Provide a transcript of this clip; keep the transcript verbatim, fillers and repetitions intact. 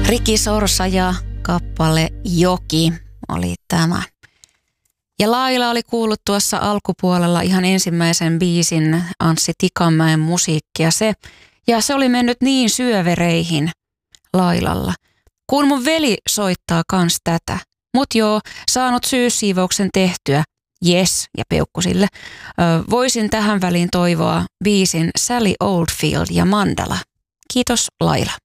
Riki Sorsa ja kappale Joki oli tämä. Ja Laila oli kuullut tuossa alkupuolella ihan ensimmäisen biisin Anssi Tikanmäen musiikkia. Se, ja se oli mennyt niin syövereihin Lailalla. Kun mun veli soittaa kans tätä. Mut joo, saanut syyssiivouksen tehtyä. Yes, ja peukku sille. Ö, voisin tähän väliin toivoa biisin Sally Oldfield ja Mandala. Kiitos Laila.